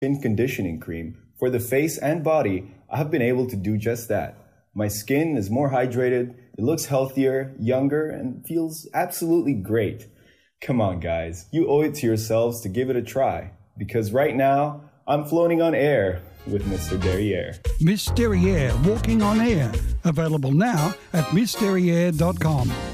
Skin Conditioning Cream for the face and body, I have been able to do just that. My skin is more hydrated, it looks healthier, younger, and feels absolutely great. Come on, guys, you owe it to yourselves to give it a try. Because right now, I'm floating on air with Mr. Derriere. Miss Derriere, walking on air. Available now at MissDerriere.com.